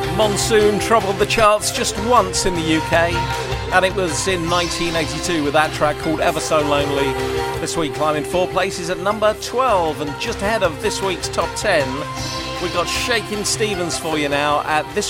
Monsoon troubled the charts just once in the UK, and it was in 1982 with that track called Ever So Lonely. This week climbing 4 places at number 12, and just ahead of this week's top 10, we've got Shakin' Stevens for you now at this